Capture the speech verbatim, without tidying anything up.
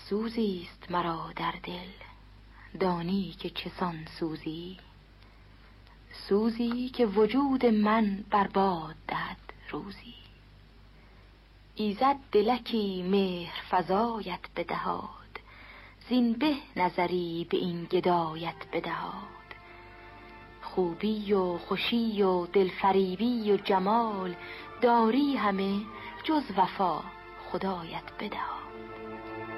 سوزی است مرا در دل، دانی که چسان سوزی؟ سوزی که وجود من برباد دهد روزی. ایزد دلکی مهر فزایت بدهاد، زین به نظری به این گدایت بدهاد. خوبی و خوشی و دلفریبی و جمال، داری همه جز وفا خدایت بدهاد.